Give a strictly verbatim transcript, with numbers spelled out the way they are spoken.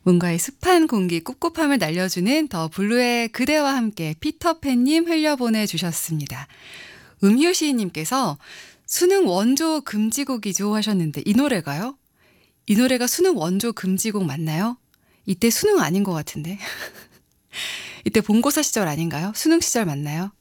뭔가의 습한 공기 꿉꿉함을 날려주는 더 블루의 그대와 함께 피터팬님 흘려보내주셨습니다. 음효 시인님께서 수능 원조 금지곡이죠 하셨는데 이 노래가요? 이 노래가 수능 원조 금지곡 맞나요? 이때 수능 아닌 것 같은데. 이때 본고사 시절 아닌가요? 수능 시절 맞나요?